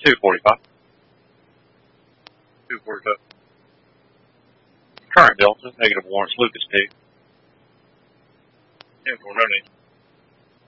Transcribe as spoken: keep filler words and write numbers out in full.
two forty-five. two forty-five. Current Delta, negative warrants, Lucas two. ten four, no need.